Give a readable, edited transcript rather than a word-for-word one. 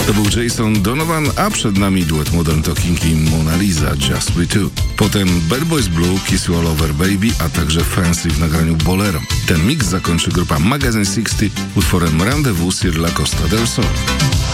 To był Jason Donovan, a przed nami duet Modern Talking i Mona Lisa, Just We Two. Potem Bad Boys Blue, Kiss You All Over Baby, a także Fancy w nagraniu Bolero. Ten mix zakończy grupa Magazine 60 utworem Rendezvous sur la Costa del Sol.